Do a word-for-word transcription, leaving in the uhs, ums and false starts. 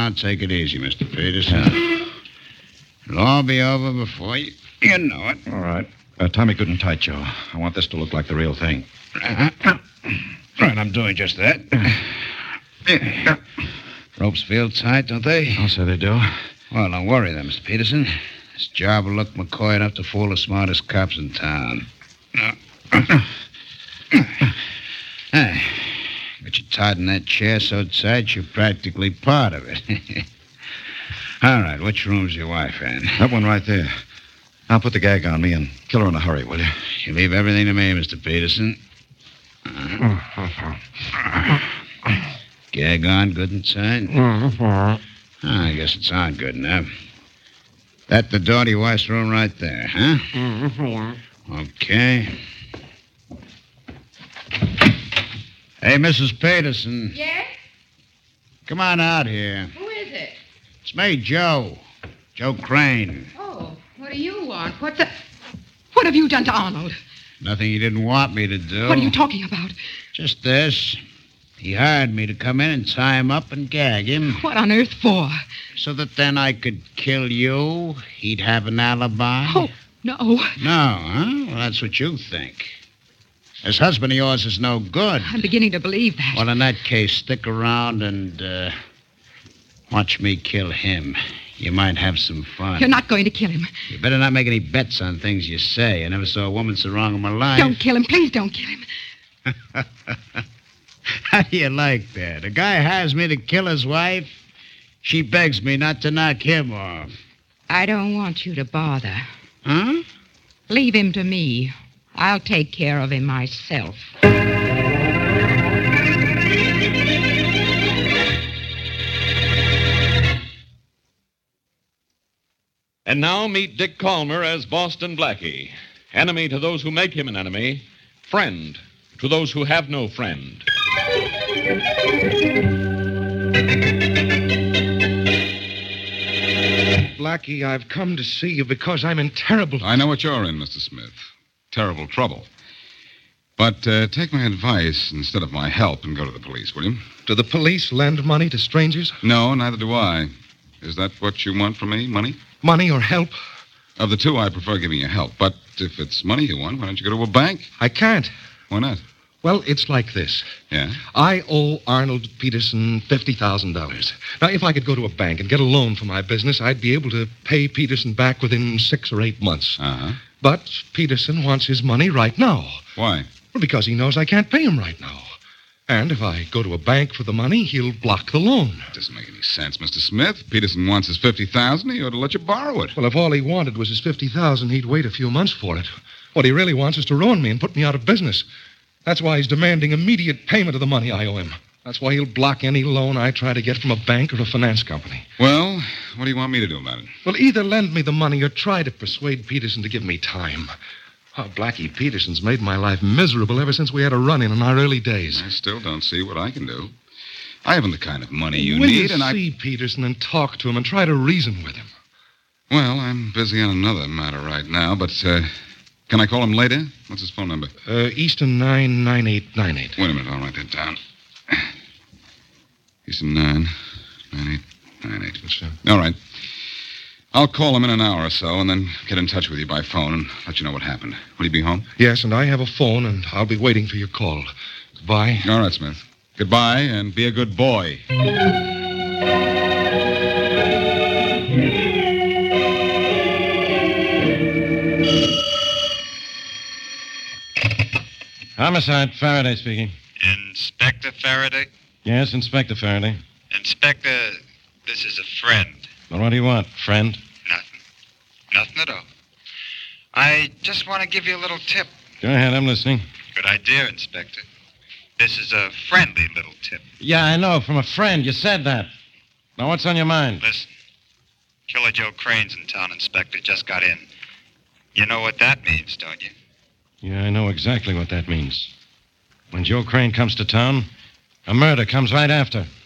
Now, take it easy, Mister Peterson. It'll all be over before you, you know it. All right. Uh, tie me good and tight, Joe. I want this to look like the real thing. Uh-huh. Right, I'm doing just that. Ropes feel tight, don't they? I'll say they do. Well, don't worry then, Mister Peterson. This job will look McCoy enough to fool the smartest cops in town. Hey, got you tied in that chair so tight you're practically part of it. All right, which room's your wife in? That one right there. I'll put the gag on me and kill her in a hurry, will you? You leave everything to me, Mister Peterson. Uh-huh. Gag on good and tight? Oh, I guess it's on good enough. That the door to your wife's room right there, huh? Yeah. Okay. Hey, Missus Peterson. Yes? Come on out here. Who is it? It's me, Joe. Joe Crane. Oh, what do you want? What the... What have you done to Arnold? Nothing he didn't want me to do. What are you talking about? Just this. He hired me to come in and tie him up and gag him. What on earth for? So that then I could kill you. He'd have an alibi. Oh, no. No, huh? Well, that's what you think. This husband of yours is no good. I'm beginning to believe that. Well, in that case, stick around and uh, watch me kill him. You might have some fun. You're not going to kill him. You better not make any bets on things you say. I never saw a woman so wrong in my life. Don't kill him. Please don't kill him. How do you like that? A guy hires me to kill his wife. She begs me not to knock him off. I don't want you to bother. Huh? Leave him to me. I'll take care of him myself. And now meet Dick Calmer as Boston Blackie. Enemy to those who make him an enemy. Friend to those who have no friend. Blackie, I've come to see you because I'm in terrible... I know what you're in, Mister Smith. Terrible trouble. But uh, take my advice instead of my help and go to the police, will you? Do the police lend money to strangers? No, neither do I. Is that what you want from me, money? Money or help? Of the two, I prefer giving you help. But if it's money you want, why don't you go to a bank? I can't. Why not? Well, it's like this. Yeah? I owe Arnold Peterson fifty thousand dollars. Now, if I could go to a bank and get a loan for my business, I'd be able to pay Peterson back within six or eight months. Uh-huh. But Peterson wants his money right now. Why? Well, because he knows I can't pay him right now. And if I go to a bank for the money, he'll block the loan. That doesn't make any sense, Mister Smith. Peterson wants his fifty thousand dollars. He ought to let you borrow it. Well, if all he wanted was his fifty thousand dollars, he'd wait a few months for it. What he really wants is to ruin me and put me out of business. That's why he's demanding immediate payment of the money I owe him. That's why he'll block any loan I try to get from a bank or a finance company. Well, what do you want me to do about it? Well, either lend me the money or try to persuade Peterson to give me time. Oh, Blackie, Peterson's made my life miserable ever since we had a run-in in our early days. I still don't see what I can do. I haven't the kind of money you Will need, you and I... see Peterson and talk to him and try to reason with him? Well, I'm busy on another matter right now, but uh, can I call him later? What's his phone number? Uh, Easton nine nine eight nine eight. Wait a minute, I'll write that down. Easton nine nine eight nine eight. Sure. All right. I'll call him in an hour or so and then get in touch with you by phone and let you know what happened. Will you be home? Yes, and I have a phone, and I'll be waiting for your call. Goodbye. All right, Smith. Goodbye, and be a good boy. Homicide, Faraday speaking. Inspector Faraday? Yes, Inspector Faraday. Inspector, this is a friend. Well, what do you want, friend? Nothing. Nothing at all. I just want to give you a little tip. Go ahead, I'm listening. Good idea, Inspector. This is a friendly little tip. Yeah, I know, from a friend. You said that. Now, what's on your mind? Listen. Killer Joe Crane's in town, Inspector. Just got in. You know what that means, don't you? Yeah, I know exactly what that means. When Joe Crane comes to town, a murder comes right after.